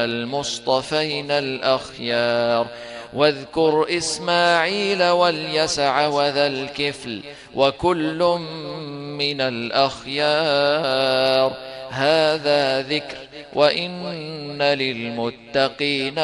المصطفين الأخيار. واذكر إسماعيل واليسع وذا الكفل وكل من الأخيار. هذا ذكر وإن للمتقين